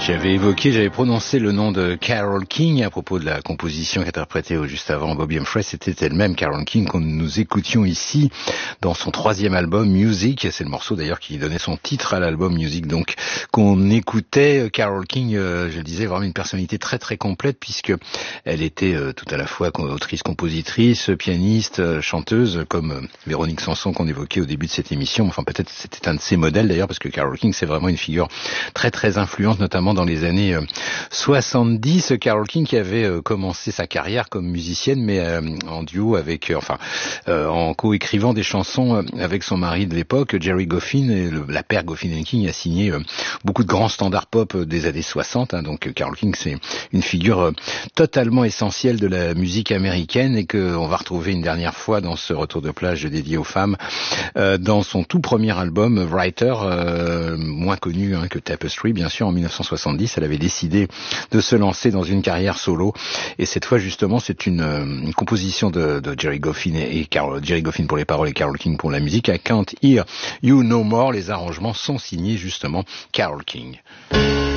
J'avais prononcé le nom de Carole King à propos de la composition qu'interprétait juste avant Bobby Humphrey. C'était elle-même, Carole King, que nous écoutions ici dans son 3e album Music. C'est le morceau d'ailleurs qui donnait son titre à l'album Music, donc qu'on écoutait. Carole King, je le disais, vraiment une personnalité très très complète, puisque elle était tout à la fois autrice, compositrice, pianiste, chanteuse, comme Véronique Sanson qu'on évoquait au début de cette émission. Enfin, peut-être c'était un de ses modèles d'ailleurs, parce que Carole King, c'est vraiment une figure très très influente, notamment dans les années 70. Carole King qui avait commencé sa carrière comme musicienne, mais en duo avec, en co-écrivant des chansons avec son mari de l'époque, Jerry Goffin. Et la paire Goffin et King a signé beaucoup de grands standards pop des années 60. Donc Carole King, c'est une figure totalement essentielle de la musique américaine, et qu'on va retrouver une dernière fois dans ce retour de plage dédié aux femmes, dans son tout premier album Writer, moins connu que Tapestry, bien sûr. En 1970, elle avait décidé de se lancer dans une carrière solo, et cette fois justement c'est une composition de Jerry Goffin et Jerry Goffin pour les paroles et Carole King pour la musique. I Can't Hear You No More. Les arrangements sont signés justement Carole King.